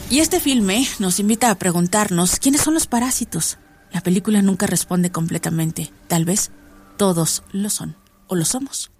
Y este filme nos invita a preguntarnos quiénes son los parásitos. La película nunca responde completamente. Tal vez todos lo son o lo somos.